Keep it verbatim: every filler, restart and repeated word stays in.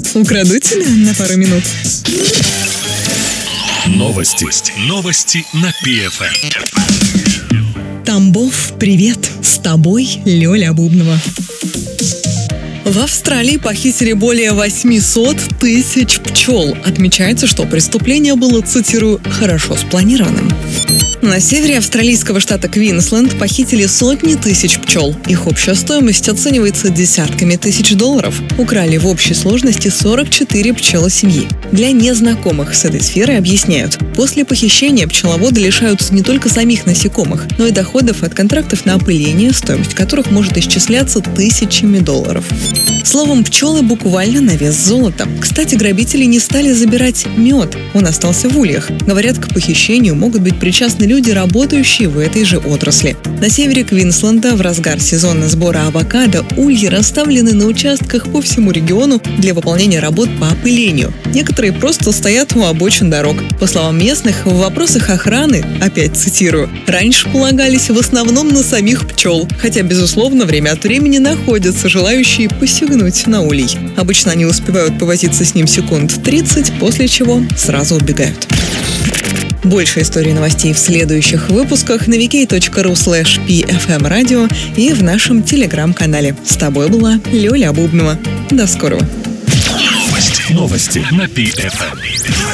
Украду тебя на пару минут. Новости. Новости на Пи Эф Эм. Тамбов, привет! С тобой Лёля Бубнова. В Австралии похитили более восемьсот тысяч пчел. Отмечается, что преступление было, цитирую, «хорошо спланированным». На севере австралийского штата Квинсленд похитили сотни тысяч пчел. Их общая стоимость оценивается десятками тысяч долларов. Украли в общей сложности сорок четыре пчелосемьи. Для незнакомых с этой сферой объясняют, после похищения пчеловоды лишаются не только самих насекомых, но и доходов от контрактов на опыление, стоимость которых может исчисляться тысячами долларов. Словом, пчелы буквально на вес золота. Кстати, грабители не стали забирать мед, он остался в ульях. Говорят, к похищению могут быть причастны люди, работающие в этой же отрасли. На севере Квинсленда в разгар сезона сбора авокадо ульи расставлены на участках по всему региону для выполнения работ по опылению. Некоторые просто стоят у обочин дорог. По словам местных, в вопросах охраны, опять цитирую, раньше полагались в основном на самих пчел, хотя, безусловно, время от времени находятся желающие посягнуть на улей. Обычно они успевают повозиться с ним секунд тридцать, после чего сразу убегают. Больше историй новостей в следующих выпусках на ви кей точка ру слэш пи эф эм радио и в нашем телеграм-канале. С тобой была Лёля Бубнова. До скорого. Новости. Новости на Пи Эф Эм.